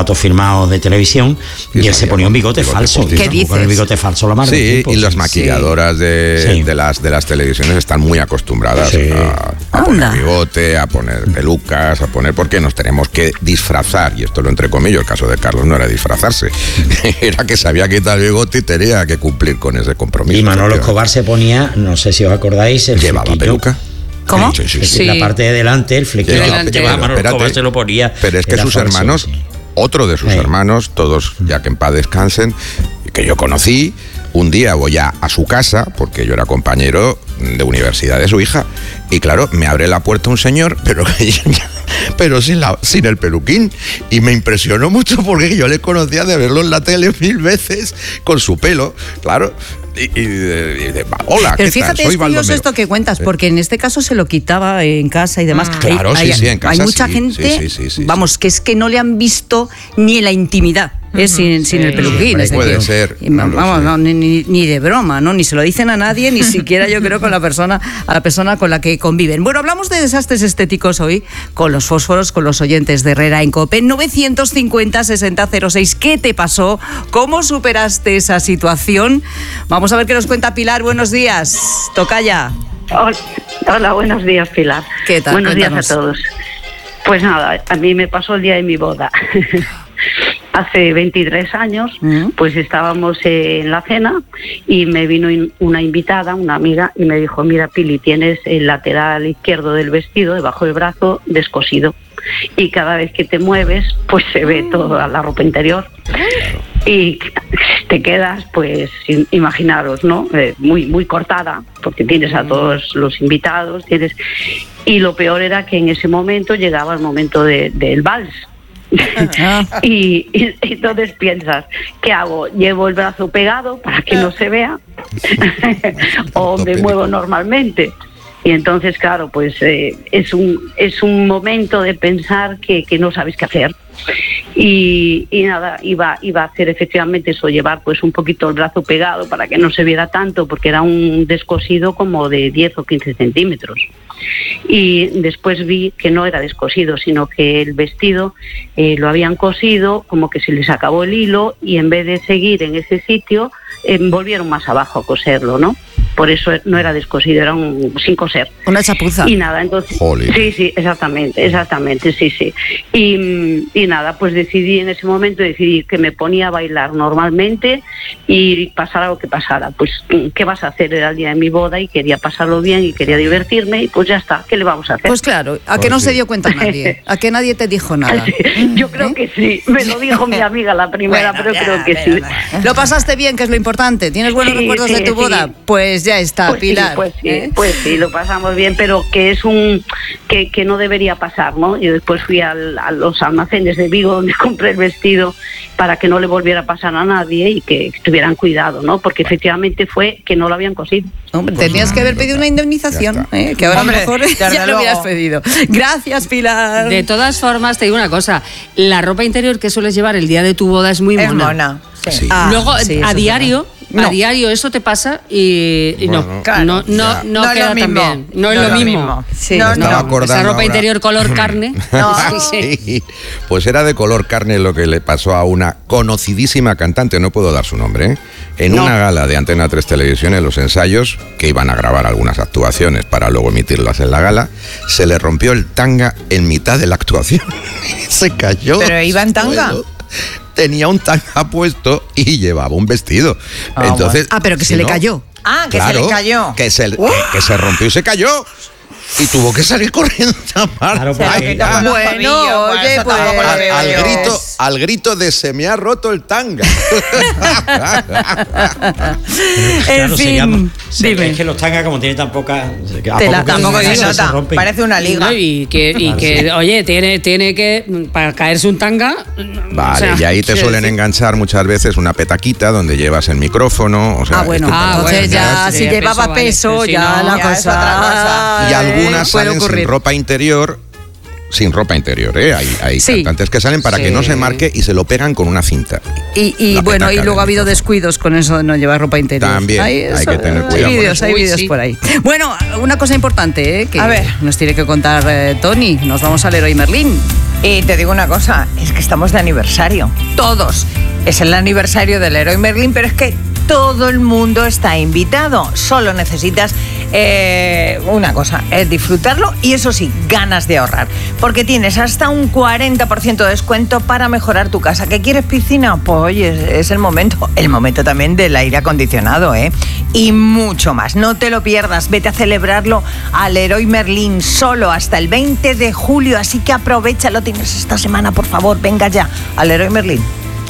S6: animados de televisión, y él se ponía un bigote falso.
S1: ¿Qué dices?
S6: Con el bigote falso la mar
S7: Sí,
S6: del tiempo.
S7: y las maquilladoras de las televisiones están muy acostumbradas a poner bigote, a poner pelucas, a poner... Porque nos tenemos que disfrazar, y esto lo entrecomillo, el caso de Carlos no era disfrazarse, era que sabía quitar el bigote y tenía que cumplir con ese compromiso.
S6: Y Manolo Escobar se ponía, no sé si os acordáis, el
S7: llevaba
S6: flequillo.
S7: peluca.
S1: ¿Cómo?
S7: Sí.
S6: La parte de delante, el flequillo que llevaba Manolo Escobar se lo ponía.
S7: Pero es que sus hermanos, otro de sus hermanos, todos ya que en paz descansen, que yo conocí, un día voy a su casa, porque yo era compañero de universidad de su hija, y claro, me abre la puerta un señor, pero sin el peluquín, y me impresionó mucho porque yo le conocía de verlo en la tele 1000 veces con su pelo, claro. Hola,
S1: pero
S7: ¿qué
S1: fíjate,
S7: tal? Soy
S1: es curioso
S7: Baldomero.
S1: esto que cuentas, porque en este caso se lo quitaba en casa y demás.
S7: Claro, sí, en casa
S1: hay mucha gente, vamos, que es que no le han visto ni en la intimidad. Sin el peluquín.
S7: Puede ser.
S1: Vamos, ni de broma, ¿no? Ni se lo dicen a nadie, ni siquiera yo creo a la persona con la que conviven. Bueno, hablamos de desastres estéticos hoy con los fósforos, con los oyentes de Herrera en COPE. 950-6006. ¿Qué te pasó? ¿Cómo superaste esa situación? Vamos a ver qué nos cuenta Pilar. Buenos días. Tocaya.
S9: Hola, buenos días, Pilar.
S1: ¿Qué tal?
S9: Buenos
S1: Cuéntanos.
S9: días a todos. Pues nada, a mí me pasó el día de mi boda. Hace 23 años, pues estábamos en la cena y me vino una invitada, una amiga, y me dijo: mira, Pili, tienes el lateral izquierdo del vestido, debajo del brazo, descosido. Y cada vez que te mueves, pues se ve toda la ropa interior. Y te quedas, pues, imaginaros, ¿no? Muy, muy cortada, porque tienes a todos los invitados, y lo peor era que en ese momento llegaba el momento del vals. Y entonces piensas, ¿qué hago? ¿Llevo el brazo pegado para que no se vea? ¿O me muevo normalmente? Y entonces, claro, pues es un momento de pensar que no sabes qué hacer. Y nada, iba a hacer efectivamente eso, llevar pues un poquito el brazo pegado para que no se viera tanto, porque era un descosido como de 10 o 15 centímetros. Y después vi que no era descosido, sino que el vestido lo habían cosido, como que se les acabó el hilo, y en vez de seguir en ese sitio, volvieron más abajo a coserlo, ¿no? Por eso no era descosido, era sin coser.
S1: Una chapuza.
S9: Y nada, entonces...
S7: Jolín.
S9: Sí, exactamente, sí. Y nada, pues decidí que me ponía a bailar normalmente y pasara lo que pasara. Pues, ¿qué vas a hacer? Era el día de mi boda y quería pasarlo bien y quería divertirme, y pues ya está, ¿qué le vamos a hacer?
S1: Pues claro, ¿a que no se dio cuenta nadie? ¿A que nadie te dijo nada?
S9: Yo creo que sí, me lo dijo mi amiga la primera, pero creo que sí.
S1: ¿Lo pasaste bien, que es lo importante? ¿Tienes buenos recuerdos de tu boda? Pues ya está,
S9: pues
S1: Pilar.
S9: Pues sí, lo pasamos bien, pero que es que no debería pasar, ¿no? Yo después fui a los almacenes de Vigo donde compré el vestido para que no le volviera a pasar a nadie y que tuvieran cuidado, ¿no? Porque efectivamente fue que no lo habían cosido.
S1: Hombre, tenías que haber pedido una indemnización, que ahora a lo mejor ya lo hubieras pedido. Gracias, Pilar.
S5: De todas formas, te digo una cosa, la ropa interior que sueles llevar el día de tu boda es muy mona.
S2: Es mona. Sí.
S5: Luego,
S2: sí,
S5: a diario...
S2: No.
S5: A diario eso te pasa y
S2: bueno,
S5: no queda tan bien. No es lo mismo.
S1: Sí.
S5: Esa ropa interior color carne.
S7: Sí. Pues era de color carne lo que le pasó a una conocidísima cantante, no puedo dar su nombre, en una gala de Antena 3 Televisión, en los ensayos, que iban a grabar algunas actuaciones para luego emitirlas en la gala, se le rompió el tanga en mitad de la actuación. Se cayó.
S2: ¿Pero iba en tanga?
S7: Tenía un tanga puesto y llevaba un vestido. Entonces,
S1: pero que se le cayó.
S2: Que se le cayó.
S7: Que se rompió y se cayó. Y tuvo que salir corriendo a llamar. Al grito de se me ha roto el tanga.
S6: En fin, es que los tangas, como tienen tan poca
S2: tampoco se nota. Parece una liga.
S5: No, y que oye, tiene que, para caerse un tanga.
S7: Vale, y ahí te suelen enganchar muchas veces una petaquita donde llevas el micrófono. O sea,
S1: entonces ya si llevaba peso, ya la cosa.
S7: Y algunas salen sin ropa interior. Sin ropa interior, hay cantantes que salen para que no se marque y se lo pegan con una cinta.
S1: Y bueno, y luego ha habido descuidos con eso de no llevar ropa interior.
S7: También hay que tener cuidado.
S1: Hay vídeos por ahí. Bueno, una cosa importante que nos tiene que contar Tony. Nos vamos a Leroy Merlin.
S2: Y te digo una cosa, es que estamos de aniversario, todos. Es el aniversario del Leroy Merlin, pero es que todo el mundo está invitado. Solo necesitas una cosa, es disfrutarlo y eso sí, ganas de ahorrar. Porque tienes hasta un 40% de descuento para mejorar tu casa. ¿Qué quieres, piscina? Pues oye, es el momento también del aire acondicionado, ¿eh? Y mucho más. No te lo pierdas, vete a celebrarlo al Leroy Merlin solo hasta el 20 de julio. Así que aprovechalo, tienes esta semana, por favor, venga ya al Leroy Merlin.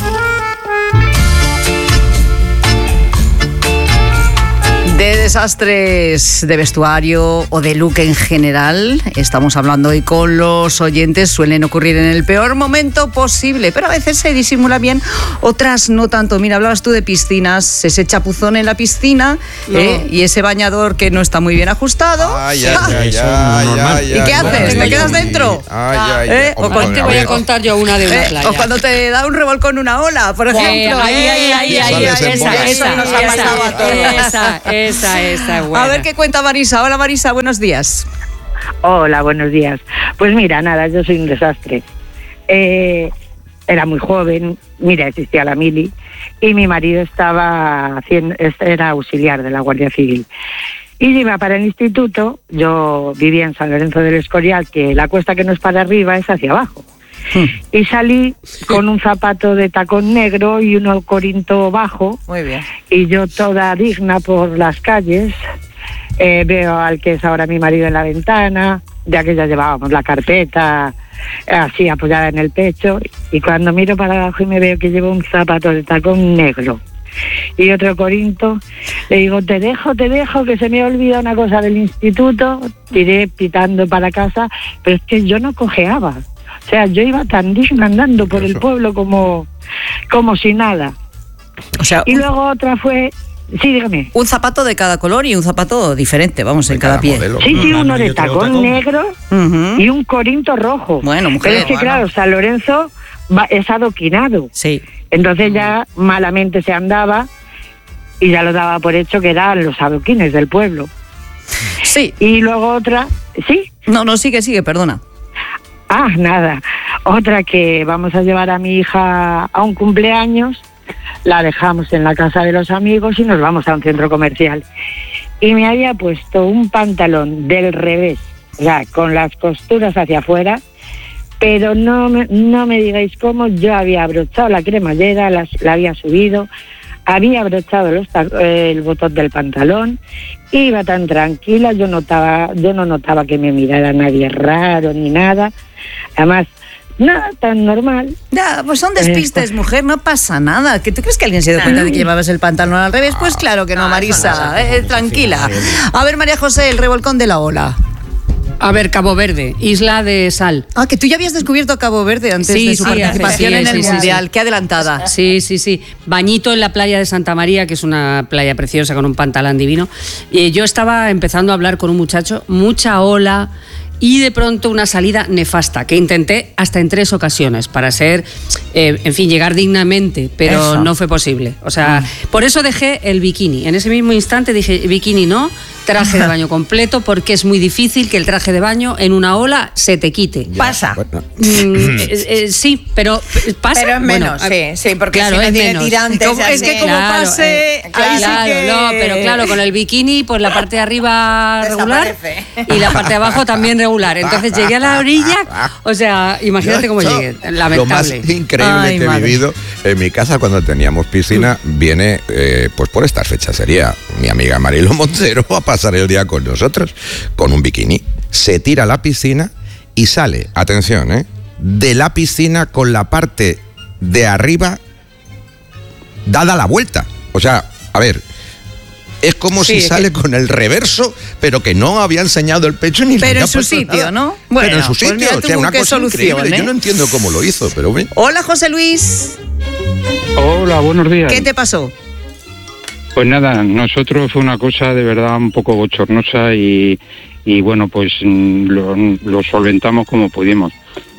S1: De desastres de vestuario o de look en general, estamos hablando hoy con los oyentes. Suelen ocurrir en el peor momento posible, pero a veces se disimula bien, otras no tanto. Mira, hablabas tú de piscinas, ese chapuzón en la piscina, y ese bañador que no está muy bien ajustado.
S7: ¿Y
S1: qué haces? ¿Te quedas dentro?
S5: O cuando te voy a contar yo una de una playa.
S1: O cuando te da un revolcón una ola, por ejemplo. Esa es buena. A ver qué cuenta Marisa. Hola Marisa, buenos días.
S10: Hola, buenos días. Pues mira, nada, yo soy un desastre. Era muy joven, mira, existía la mili, y mi marido era auxiliar de la Guardia Civil. Y iba para el instituto, yo vivía en San Lorenzo del Escorial, que la cuesta que no es para arriba es hacia abajo. Y salí con un zapato de tacón negro y un corinto bajo.
S2: Muy bien.
S10: Y yo toda digna por las calles. Veo al que es ahora mi marido en la ventana, ya que ya llevábamos la carpeta así apoyada en el pecho. Y cuando miro para abajo y me veo que llevo un zapato de tacón negro y otro corinto, le digo, te dejo, que se me ha olvidado una cosa del instituto. Tiré pitando para casa, pero es que yo no cojeaba. O sea, yo iba tan digna andando por el pueblo como si nada.
S1: O sea,
S10: y luego otra fue... Sí, dígame.
S1: Un zapato de cada color y un zapato diferente, vamos, en cada pie.
S10: Modelo. Sí, uno de tacón negro y un corinto rojo.
S1: Bueno, mujer.
S10: Pero es que claro, San Lorenzo es adoquinado.
S1: Sí.
S10: Entonces ya malamente se andaba y ya lo daba por hecho que eran los adoquines del pueblo.
S1: Sí.
S10: Y luego otra... ¿Sí?
S1: No, sigue, perdona.
S10: Nada. Otra que vamos a llevar a mi hija a un cumpleaños, la dejamos en la casa de los amigos y nos vamos a un centro comercial. Y me había puesto un pantalón del revés, o sea, con las costuras hacia afuera, pero no me digáis cómo. Yo había abrochado la cremallera, la había subido, había abrochado el botón del pantalón, iba tan tranquila, yo no notaba que me mirara nadie raro ni nada. Además, nada tan normal.
S1: Ya, pues son despistes, mujer, no pasa nada. ¿Tú crees que alguien se dio cuenta de que llevabas el pantalón al revés? Pues claro que no, Marisa, tranquila. A ver, María José, el revolcón de la ola.
S5: A ver, Cabo Verde, Isla de Sal.
S1: Que tú ya habías descubierto Cabo Verde antes de su participación en el Mundial. Qué adelantada.
S5: Sí. Bañito en la playa de Santa María, que es una playa preciosa con un pantalón divino. Yo estaba empezando a hablar con un muchacho, mucha ola, y de pronto una salida nefasta, que intenté hasta en 3 ocasiones para ser, llegar dignamente, pero no fue posible. O sea, por eso dejé el bikini. En ese mismo instante dije, bikini no, traje de baño completo, porque es muy difícil que el traje de baño en una ola se te quite.
S2: Pasa.
S5: Sí, pero pasa.
S2: Pero es menos, sí, porque
S5: claro,
S2: si no tiene
S5: menos.
S2: tirantes.
S1: Es que como pase...
S5: No, pero claro, con el bikini, pues la parte de arriba regular y la parte de abajo también regular. Entonces llegué a la orilla, o sea, imagínate cómo llegué, lamentable.
S7: Lo más increíble que he vivido en mi casa cuando teníamos piscina viene pues por estas fechas. Sería mi amiga Marilo Montero a pasar el día con nosotros con un bikini. Se tira a la piscina y sale, atención, de la piscina con la parte de arriba dada la vuelta. O sea, a ver... Es como si sale con el reverso, pero que no había enseñado el pecho ni nada.
S1: Pero en su sitio, ¿no?
S7: Bueno, pero en su sitio, o sea, una cosa increíble. Yo no entiendo cómo lo hizo, pero bueno.
S1: Hola, José Luis.
S11: Hola, buenos días.
S1: ¿Qué te pasó?
S11: Pues nada, nosotros fue una cosa de verdad un poco bochornosa y bueno, pues lo solventamos como pudimos.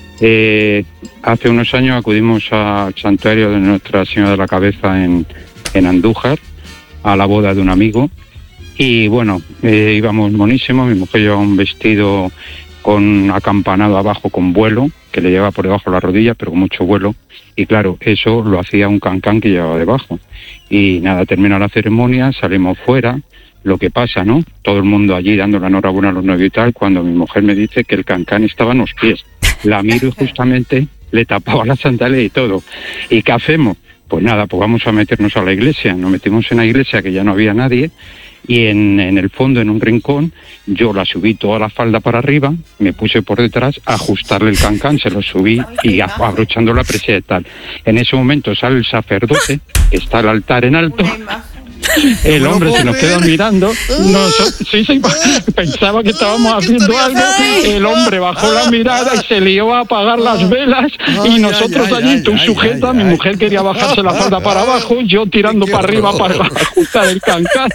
S11: Hace unos años acudimos al santuario de Nuestra Señora de la Cabeza en Andújar, a la boda de un amigo, y bueno, íbamos monísimos. Mi mujer llevaba un vestido con acampanado abajo con vuelo, que le llevaba por debajo de la rodilla, pero con mucho vuelo. Y claro, eso lo hacía un cancán que llevaba debajo. Y nada, termina la ceremonia, salimos fuera. Lo que pasa, ¿no? Todo el mundo allí dando la enhorabuena a los novios y tal, cuando mi mujer me dice que el cancán estaba en los pies. La miro y justamente le tapaba la sandalia y todo. ¿Y qué hacemos? Pues nada, pues vamos a meternos a la iglesia. Nos metimos en la iglesia, que ya no había nadie, y en el fondo, en un rincón, yo la subí toda la falda para arriba, me puse por detrás a ajustarle el cancán, se lo subí y abrochando la presilla y tal. En ese momento sale el sacerdote, está el altar en alto. El hombre se nos queda mirando. Sí, pensaba que estábamos haciendo algo. El hombre bajó la mirada y se lió a apagar las velas. Y nosotros allí, tú sujeta, mi mujer quería bajarse la falda para abajo, yo tirando para arriba para ajustar el cancán.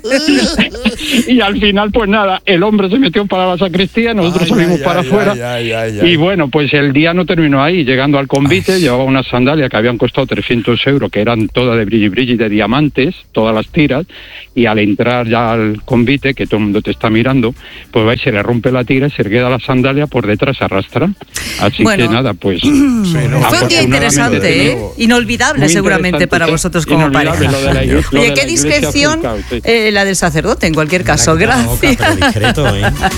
S11: Y al final, pues nada, el hombre se metió para la sacristía, nosotros salimos para afuera. Y bueno, pues el día no terminó ahí. Llegando al convite, llevaba una sandalia que habían costado 300 euros, que eran todas de brilli de diamantes, todas las tiras, y al entrar ya al convite, que todo el mundo te está mirando, pues va y se le rompe la tira y se queda la sandalia por detrás, arrastra. Así que nada, pues...
S1: fue un día interesante, ¿eh? Inolvidable seguramente para vosotros como pareja. Oye, qué discreción la del sacerdote, en cualquier caso. Gracias.
S7: Pero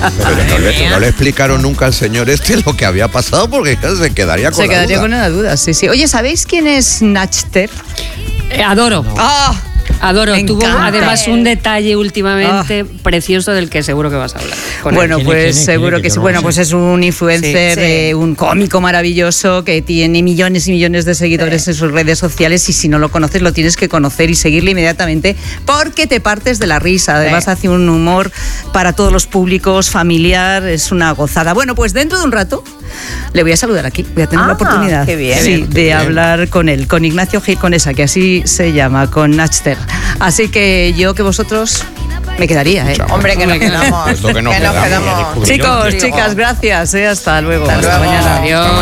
S7: no le explicaron nunca al señor lo que había pasado, porque se quedaría con la duda.
S1: Con una duda, sí. Oye, ¿sabéis quién es Nachter?
S5: Adoro. Adoro, tuvo además un detalle últimamente precioso del que seguro que vas a hablar.
S1: Bueno, pues seguro que sí. Bueno, pues es un influencer, un cómico maravilloso que tiene millones y millones de seguidores en sus redes sociales, y si no lo conoces lo tienes que conocer y seguirle inmediatamente porque te partes de la risa. Además hace un humor para todos los públicos, familiar, es una gozada. Bueno, pues dentro de un rato le voy a saludar aquí, voy a tener la oportunidad de hablar con él, con Ignacio Gil Conesa, que así se llama, con Nachter. Así que yo que vosotros me quedaría, ¿eh?
S2: Hombre, que nos quedamos.
S1: Chicos, chicas, gracias, hasta luego. Hasta mañana. Adiós.